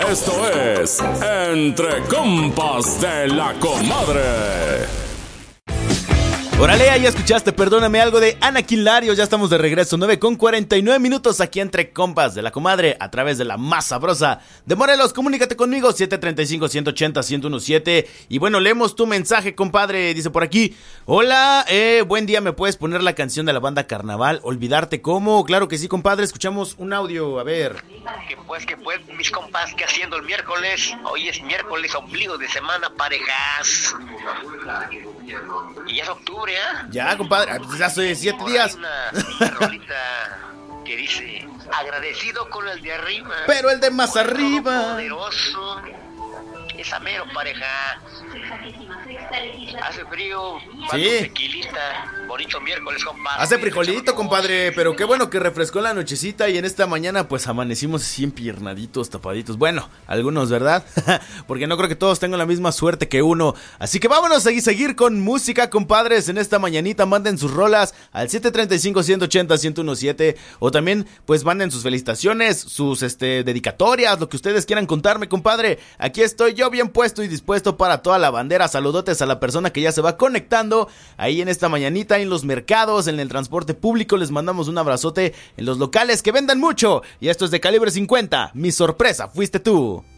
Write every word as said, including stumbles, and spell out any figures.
Esto es Entre Compas de la Comadre. Órale, ya escuchaste, perdóname algo de Anakin Larios. Ya estamos de regreso, nueve con cuarenta y nueve minutos aquí entre Compas de la Comadre, a través de la más sabrosa de Morelos. Comunícate conmigo, siete treinta y cinco, ciento ochenta, ciento diecisiete. Y bueno, leemos tu mensaje, compadre. Dice por aquí: hola, eh, buen día, ¿me puedes poner la canción de la banda Carnaval? Olvidarte cómo. Claro que sí, compadre, escuchamos un audio, a ver. Que pues, que pues, mis compas, que haciendo el miércoles. Hoy es miércoles, ombligo de semana, parejas. Y ya es octubre, ¿eh? Ya, compadre, pues hace siete días. Una, una rolita que dice: agradecido con el de arriba, pero el de más con el arriba. Poderoso. Es amero, pareja. Hace frío, sí. Tequilita, bonito miércoles, compadre. Hace frijolito, compadre, pero qué bueno que refrescó la nochecita y en esta mañana pues amanecimos así empiernaditos, tapaditos. Bueno, algunos, ¿verdad? Porque no creo que todos tengan la misma suerte que uno. Así que vámonos a seguir con música, compadres, en esta mañanita. Manden sus rolas al siete treinta y cinco, ciento ochenta, ciento diecisiete, o también pues manden sus felicitaciones, sus este dedicatorias, lo que ustedes quieran contarme, compadre. Aquí estoy yo bien puesto y dispuesto para toda la bandera. Saludotes a la persona que ya se va conectando ahí en esta mañanita, en los mercados, en el transporte público. Les mandamos un abrazote, en los locales, que vendan mucho. Y esto es de Calibre cincuenta, mi sorpresa fuiste tú.